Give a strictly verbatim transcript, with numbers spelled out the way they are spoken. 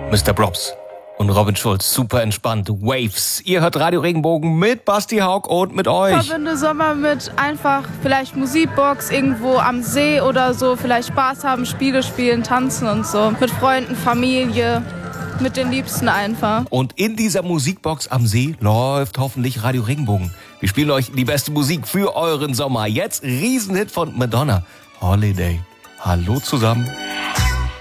Mister Probst und Robin Schulz, super entspannt. Waves. Ihr hört Radio Regenbogen mit Basti Haug und mit euch. Ich verbinde Sommer mit einfach vielleicht Musikbox irgendwo am See oder so. Vielleicht Spaß haben, Spiele spielen, tanzen und so. Mit Freunden, Familie, mit den Liebsten einfach. Und in dieser Musikbox am See läuft hoffentlich Radio Regenbogen. Wir spielen euch die beste Musik für euren Sommer. Jetzt Riesenhit von Madonna. Holiday. Hallo zusammen.